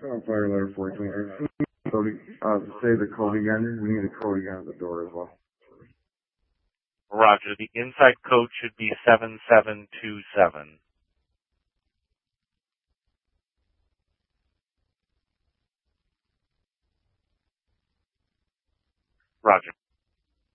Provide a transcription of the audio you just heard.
Fire letter 420. To say the code again, we need a code again at the door as well. Roger. The inside code should be 7727. Roger.